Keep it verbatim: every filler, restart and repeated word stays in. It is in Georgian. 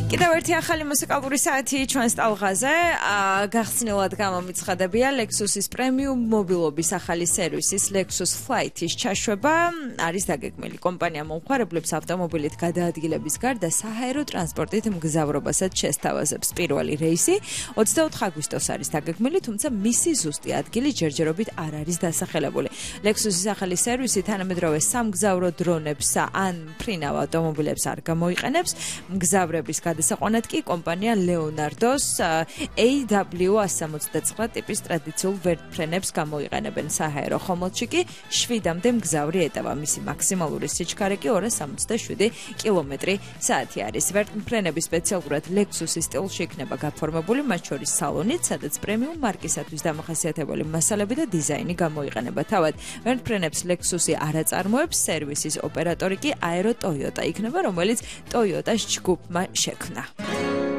კიდევ ერთი ახალი მუსიკალური საათი ჩვენს ტალღაზე. გახსნილად გამომიცხადებია Lexus-ის პრემიუმ მობილობის ახალი სერვისის Lexus Flight-ის ჩაშვება. არის დაგეგმილი კომპანია მომხმარებლებს ავტომობილით გადაადგილების გარდა საჰაერო ტრანსპორტით მგზავრობასაც შესთავაზებს. პირველი რეისი ოცდაოთხ აგვისტოს არის დაგეგმილი, თუმცა მისი ზუსტი ადგილი ჯერჯერობით არ არის დასახელებული. Lexus-ის ახალი სერვისი თანამედროვე სამგზავრო დრონებს ან ფრინავ ავტომობილებს არ გამოიყენებს. მგზავრების გადასაყვანად კი კომპანია Leonardo-ს A W one seventy-nine ტიპის ტრადიციულ ვერტმფრენებს გამოიყენებენ. საჰაერო ხომალდში კი შვიდამდე მგზავრი ეტევა. მისი მაქსიმალური სიჩქარე კი ორას სამოცდაშვიდი კილომეტრი საათი არის. ვერტმფრენები სპეციალურად Lexus-ის სტილში იქნება გაფორმებული, მათ შორის სალონით, სადაც პრემიუმ მარკისათვის დამახასიათებელი მასალები და დიზაინი გამოიყენება. თავად ვერტმფრენებს Lexus-ი არ აწარმოებს, სერვისის ოპერატორი კი Aero Toyota იქნება, რომელიც Toyota-ს ჯგუფმა შექმნა.